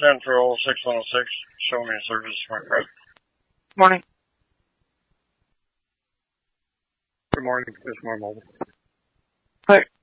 Central 616, show me service for my friend. Morning. Good morning, this is more mobile. Hi.